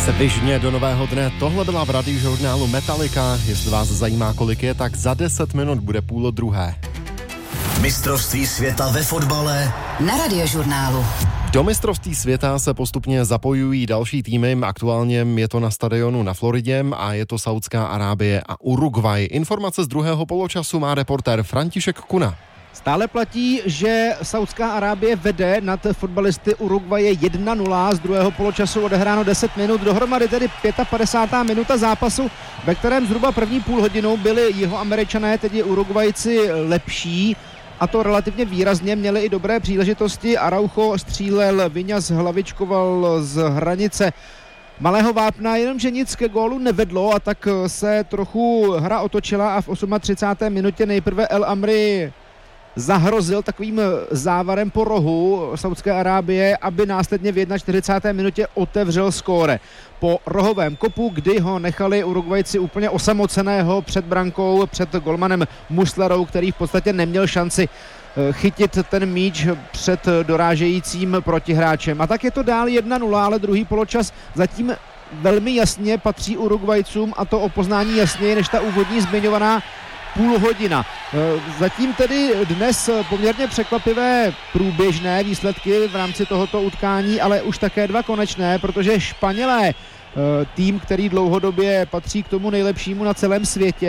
Svižně do nového dne, tohle byla v radiožurnálu Metallica. Jestli vás zajímá, kolik je, tak za 10 minut bude 12:30. Mistrovství světa ve fotbale na radiožurnálu. Do mistrovství světa se postupně zapojují další týmy. Aktuálně je to na stadionu na Floridě a je to Saudská Arábie a Uruguay. Informace z druhého poločasu má reportér František Kuna. Stále platí, že Saudská Arábie vede nad fotbalisty Uruguaye 1-0, z druhého poločasu odehráno 10 minut, dohromady tedy 55. minuta zápasu, ve kterém zhruba první půl hodinou byli Jihoameričané, tedy Uruguayci, lepší, a to relativně výrazně, měli i dobré příležitosti. Araujo střílel, Viñas hlavičkoval z hranice malého vápna, jenomže nic ke gólu nevedlo, a tak se trochu hra otočila a v 38. minutě nejprve El Amri zahrozil takovým závarem po rohu Saudské Arábie, aby následně v 41. minutě otevřel skóre. Po rohovém kopu, kdy ho nechali Uruguayci úplně osamoceného před brankou, před golmanem Muslerou, který v podstatě neměl šanci chytit ten míč před dorážejícím protihráčem. A tak je to dál 1-0, ale druhý poločas zatím velmi jasně patří Uruguaycům, a to o poznání jasněji než ta úvodní zmiňovaná půl hodina. Zatím tedy dnes poměrně překvapivé průběžné výsledky v rámci tohoto utkání, ale už také dva konečné, protože Španělé, tým, který dlouhodobě patří k tomu nejlepšímu na celém světě,